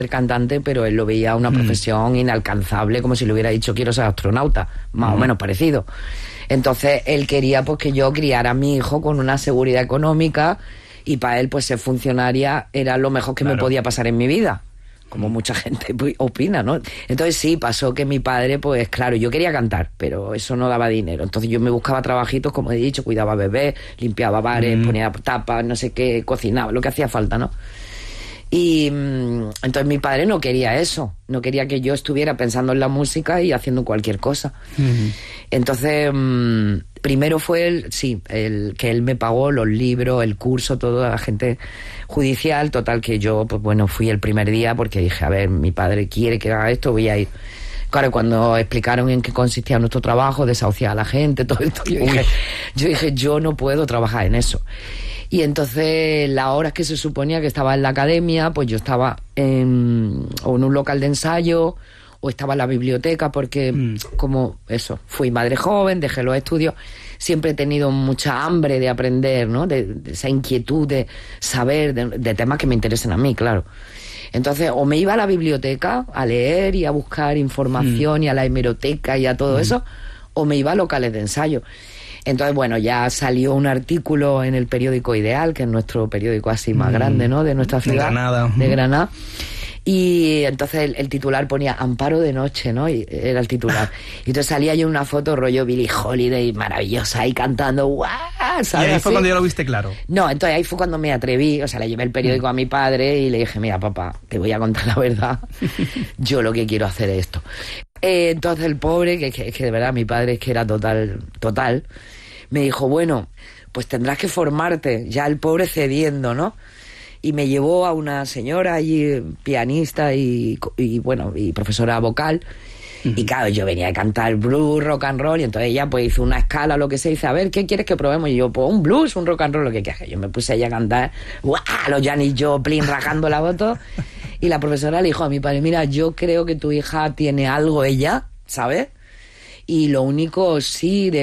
ser cantante, pero él lo veía una profesión inalcanzable, como si le hubiera dicho quiero ser astronauta, más o menos parecido. Entonces él quería pues que yo criara a mi hijo con una seguridad económica, y para él pues ser funcionaria era lo mejor que me podía pasar en mi vida, como mucha gente opina, ¿no? Entonces sí, pasó que mi padre, pues claro, yo quería cantar, pero eso no daba dinero. Entonces yo me buscaba trabajitos, como he dicho, cuidaba bebés, limpiaba bares, ponía tapas, no sé qué, cocinaba, lo que hacía falta, ¿no? Y entonces mi padre no quería eso, no quería que yo estuviera pensando en la música y haciendo cualquier cosa. Entonces, primero fue el que él me pagó los libros, el curso, toda la gente judicial, total que yo, pues bueno, fui el primer día porque dije, a ver, mi padre quiere que haga esto, voy a ir. Claro, cuando explicaron en qué consistía nuestro trabajo, desahuciar a la gente, todo esto, yo dije, yo no puedo trabajar en eso. Y entonces, las horas que se suponía que estaba en la academia, pues yo estaba o en un local de ensayo, o estaba en la biblioteca, porque como eso, fui madre joven, dejé los estudios, siempre he tenido mucha hambre de aprender, ¿no? De esa inquietud de saber, de temas que me interesen a mí, claro. Entonces, o me iba a la biblioteca a leer y a buscar información y a la hemeroteca y a todo eso, o me iba a locales de ensayo. Entonces, bueno, ya salió un artículo en el periódico Ideal, que es nuestro periódico así más grande, ¿no?, de nuestra ciudad. De Granada. Y entonces el titular ponía Amparo de noche, ¿no? Y era el titular. Y entonces salía yo en una foto rollo Billie Holiday, maravillosa, ahí cantando, ¡guau! ¿Sabes? Y ahí fue cuando ya lo viste claro. No, entonces ahí fue cuando me atreví, o sea, le llevé el periódico a mi padre y le dije, mira, papá, te voy a contar la verdad, yo lo que quiero hacer es esto. Entonces el pobre, que de verdad mi padre es que era total, me dijo, bueno, pues tendrás que formarte, ya el pobre cediendo, ¿no? Y me llevó a una señora allí, pianista y profesora vocal. Y claro, yo venía a cantar blues, rock and roll, y entonces ella pues hizo una escala, lo que sea, y dice, a ver, ¿qué quieres que probemos? Y yo, pues un blues, un rock and roll, lo que quieras. Yo me puse ahí a cantar, ¡guau!, los Janis Joplin, rajando la voz. Y la profesora le dijo a mi padre, mira, yo creo que tu hija tiene algo ella, ¿sabes? Y lo único sí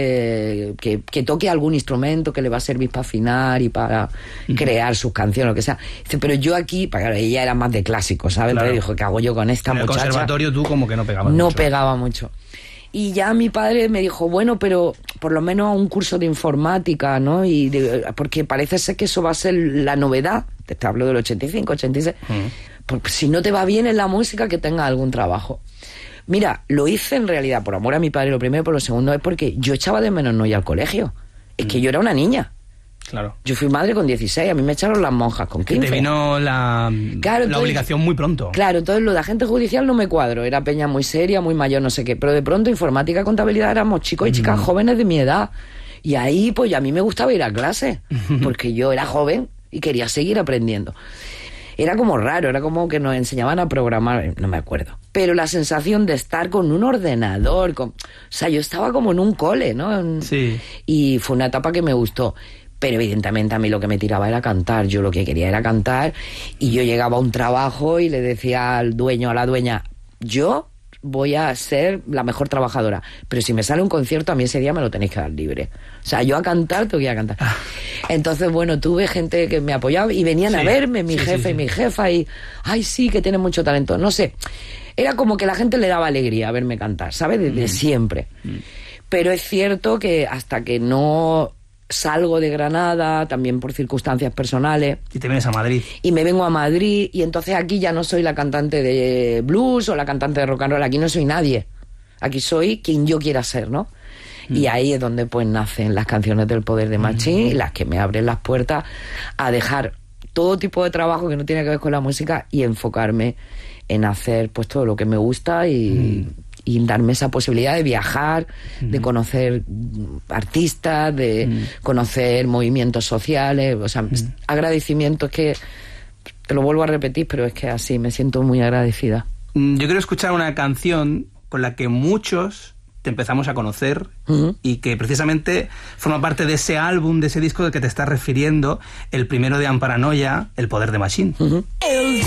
que toque algún instrumento que le va a servir para afinar y para crear sus canciones, lo que sea. Dice, pero yo aquí, claro, ella era más de clásico, ¿sabes? Claro. Entonces dijo, ¿qué hago yo con esta muchacha? En el conservatorio tú como que no pegabas mucho. No pegaba mucho. Y ya mi padre me dijo, bueno, pero por lo menos un curso de informática, ¿no? Porque parece ser que eso va a ser la novedad. Te hablo del 85, 86. Porque si no te va bien en la música, que tengas algún trabajo. Mira, lo hice en realidad por amor a mi padre, lo primero, pero lo segundo es porque yo echaba de menos no ir al colegio. Es que yo era una niña. Claro. Yo fui madre con 16, a mí me echaron las monjas con 15. Que te vino la obligación muy pronto. Claro, entonces lo de agente judicial no me cuadro, era peña muy seria, muy mayor, no sé qué, pero de pronto informática, contabilidad, éramos chicos y chicas jóvenes de mi edad. Y ahí pues a mí me gustaba ir a clase, porque yo era joven y quería seguir aprendiendo. Era como raro, era como que nos enseñaban a programar, no me acuerdo. Pero la sensación de estar con un ordenador, o sea, yo estaba como en un cole, ¿no? Sí. Y fue una etapa que me gustó. Pero evidentemente a mí lo que me tiraba era cantar, yo lo que quería era cantar, y yo llegaba a un trabajo y le decía al dueño, a la dueña, yo voy a ser la mejor trabajadora, pero si me sale un concierto a mí ese día me lo tenéis que dar libre. O sea, yo a cantar tengo que ir a cantar. Entonces, bueno, tuve gente que me apoyaba y venían a verme, mi jefe y mi jefa, y ay, sí, que tiene mucho talento, no sé. Era como que la gente le daba alegría a verme cantar, ¿sabes? Desde siempre. Pero es cierto que hasta que no salgo de Granada, también por circunstancias personales. Y te vienes a Madrid. Y me vengo a Madrid, y entonces aquí ya no soy la cantante de blues o la cantante de rock and roll, aquí no soy nadie. Aquí soy quien yo quiera ser, ¿no? Y ahí es donde pues nacen las canciones del Poder de Machín, las que me abren las puertas a dejar todo tipo de trabajo que no tiene que ver con la música y enfocarme en hacer pues todo lo que me gusta y darme esa posibilidad de viajar, de conocer artistas, de conocer movimientos sociales, o sea, agradecimiento, es que te lo vuelvo a repetir, pero es que así me siento muy agradecida. Yo quiero escuchar una canción con la que muchos te empezamos a conocer y que precisamente forma parte de ese álbum, de ese disco del que te estás refiriendo, el primero de Amparanoia, El Poder de Machín. El